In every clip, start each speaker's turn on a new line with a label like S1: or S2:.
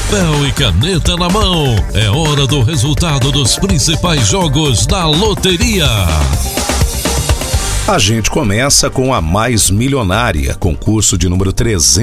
S1: papel e caneta na mão. É hora do resultado dos principais jogos da loteria.
S2: A gente começa com a Mais Milionária, concurso de número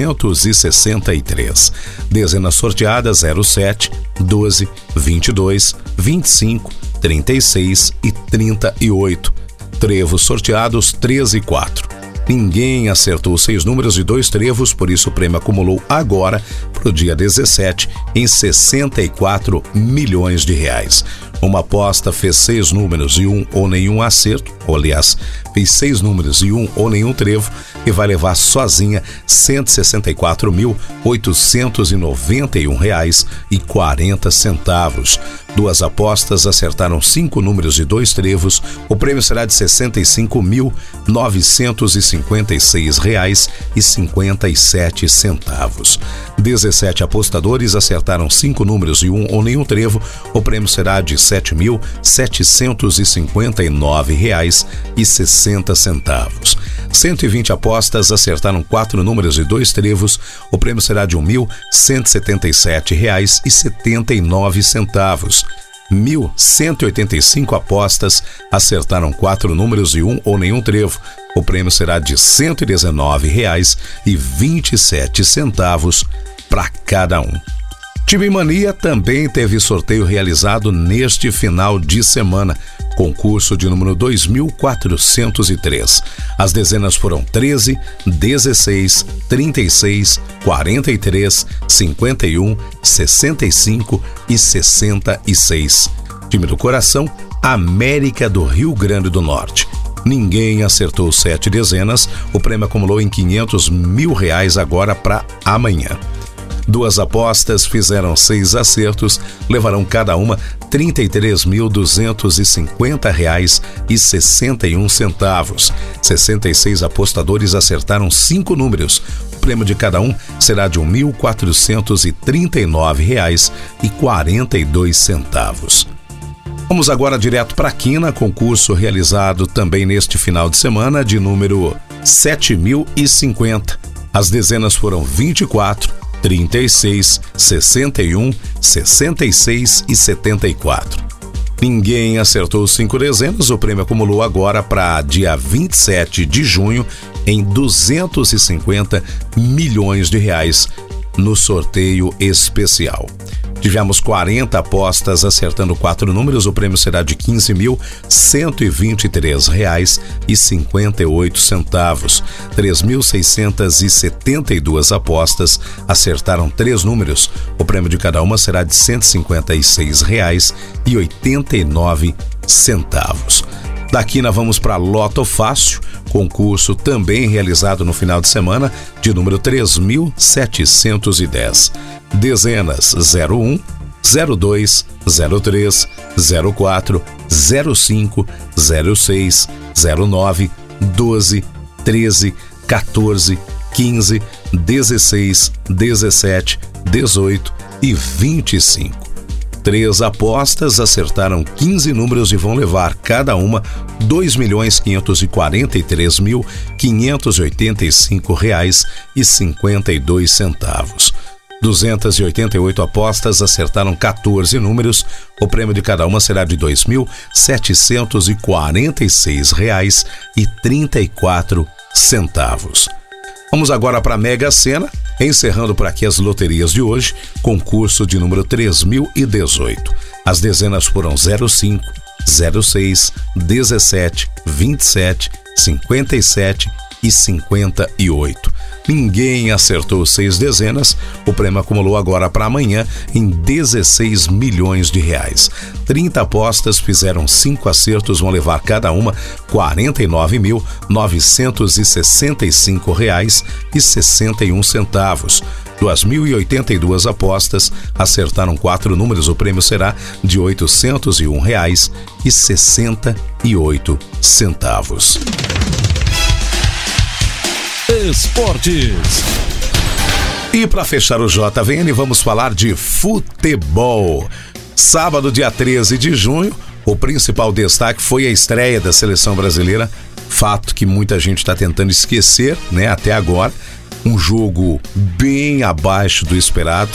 S2: 363. Dezenas sorteadas 07, 12, 22, 25, 36 e 38. Trevos sorteados 13 e 4. Ninguém acertou 6 números e 2 trevos, por isso o prêmio acumulou agora, para o dia 17, em 64 milhões de reais. Uma aposta fez 6 números e 1 ou nenhum acerto, ou aliás, fez 6 números e 1 ou nenhum trevo e vai levar sozinha R$ 164.891,40. 2 apostas acertaram 5 números e 2 trevos. O prêmio será de R$ 65.956,57. 17 apostadores acertaram 5 números e 1 ou nenhum trevo. O prêmio será de R$ 7.759,60. 120 apostas acertaram 4 números e 2 trevos. O prêmio será de R$ 1.177,79. 1.185 apostas acertaram 4 números e 1 ou nenhum trevo. O prêmio será de R$ 119,27 para cada um. Time Mania também teve sorteio realizado neste final de semana, concurso de número 2403. As dezenas foram 13, 16, 36, 43, 51, 65 e 66. Time do coração, América do Rio Grande do Norte. Ninguém acertou 7 dezenas, o prêmio acumulou em R$500 mil agora para amanhã. 2 apostas fizeram 6 acertos, levarão cada uma R$ 33.250,61. 66 apostadores acertaram 5 números. O prêmio de cada um será de R$ 1.439,42. Vamos agora direto para a quina, concurso realizado também neste final de semana de número 7.050. As dezenas foram 24, 36, 61, 66 e 74. Ninguém acertou 5 dezenas, o prêmio acumulou agora para dia 27 de junho em R$ 250 milhões no sorteio especial. Tivemos 40 apostas acertando 4 números, o prêmio será de R$ 15.123,58. 3.672 apostas acertaram 3 números, o prêmio de cada uma será de R$ 156,89. Daqui nós vamos para Loto Fácil, concurso também realizado no final de semana, de número 3.710. Dezenas 01, 02, 03, 04, 05, 06, 09, 12, 13, 14, 15, 16, 17, 18 e 25. 3 apostas acertaram 15 números e vão levar cada uma R$ 2.543.585,52. 288 apostas acertaram 14 números. O prêmio de cada uma será de R$ 2.746,34. Vamos agora para a Mega Sena, encerrando por aqui as loterias de hoje, concurso de número 3018. As dezenas foram 05, 06, 17, 27, 57 e 58. Ninguém acertou 6 dezenas, o prêmio acumulou agora para amanhã em R$ 16 milhões. 30 apostas fizeram 5 acertos, vão levar cada uma R$ 49.965,61. 2.082 apostas acertaram 4 números, o prêmio será de R$ 801,68.
S1: Esportes.
S2: E para fechar o JVN, vamos falar de futebol. Sábado, dia 13 de junho, o principal destaque foi a estreia da seleção brasileira, fato que muita gente está tentando esquecer, né, até agora. Um jogo bem abaixo do esperado,